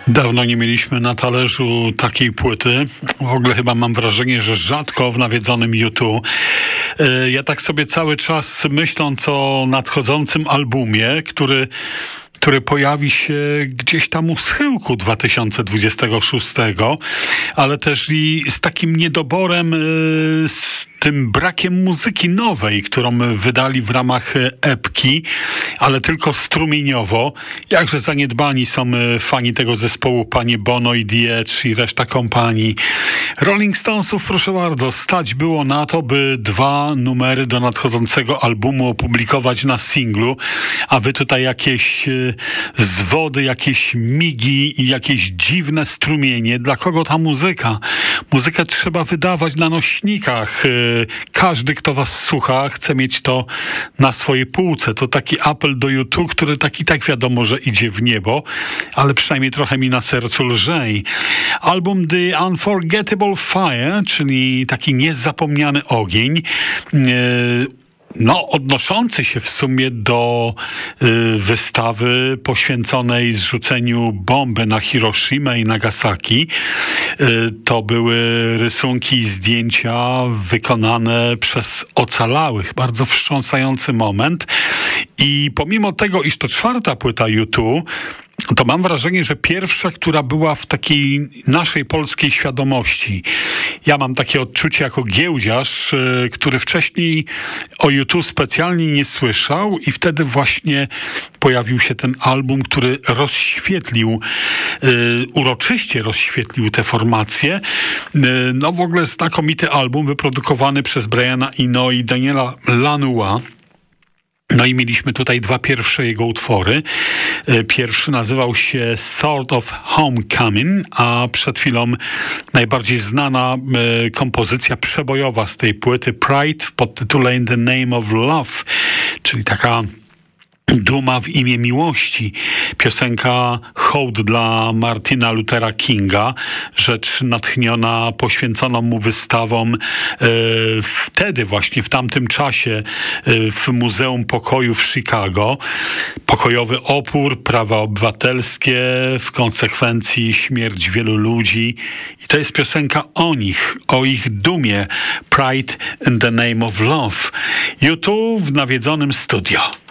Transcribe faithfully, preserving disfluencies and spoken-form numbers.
Dawno nie mieliśmy na talerzu takiej płyty. W ogóle chyba mam wrażenie, że rzadko w nawiedzonym U dwa. Ja tak sobie cały czas myśląc o nadchodzącym albumie, który który pojawi się gdzieś tam u schyłku dwa tysiące dwudziestego szóstego, ale też i z takim niedoborem, z tym brakiem muzyki nowej, którą wydali w ramach epki, ale tylko strumieniowo. Jakże zaniedbani są fani tego zespołu, panie Bono i The Edge i reszta kompanii. Rolling Stonesów, proszę bardzo, stać było na to, by dwa numery do nadchodzącego albumu opublikować na singlu, a wy tutaj jakieś zwody, jakieś migi i jakieś dziwne strumienie. Dla kogo ta muzyka? Muzykę trzeba wydawać na nośnikach. Każdy, kto was słucha, chce mieć to na swojej półce. To taki apel do U dwa, który tak i tak wiadomo, że idzie w niebo, ale przynajmniej trochę mi na sercu lżej. Album The Unforgettable Fire, czyli taki niezapomniany ogień, no, odnoszący się w sumie do y, wystawy poświęconej zrzuceniu bomby na Hiroshimę i Nagasaki. Y, to były rysunki i zdjęcia wykonane przez ocalałych. Bardzo wstrząsający moment. I pomimo tego, iż to czwarta płyta U dwa, to mam wrażenie, że pierwsza, która była w takiej naszej polskiej świadomości. Ja mam takie odczucie jako giełdziarz, yy, który wcześniej o U dwa specjalnie nie słyszał i wtedy właśnie pojawił się ten album, który rozświetlił, yy, uroczyście rozświetlił tę formację. Yy, no w ogóle znakomity album wyprodukowany przez Briana Eno i Daniela Lanois. No i mieliśmy tutaj dwa pierwsze jego utwory. Pierwszy nazywał się Sort of Homecoming, a przed chwilą najbardziej znana kompozycja przebojowa z tej płyty Pride pod tytułem In the Name of Love, czyli taka Duma w imię miłości. Piosenka hołd dla Martina Luthera Kinga. Rzecz natchniona poświęconą mu wystawą e, wtedy właśnie, w tamtym czasie e, w Muzeum Pokoju w Chicago. Pokojowy opór, prawa obywatelskie, w konsekwencji śmierć wielu ludzi. I to jest piosenka o nich, o ich dumie. Pride in the Name of Love. U dwa w nawiedzonym studio.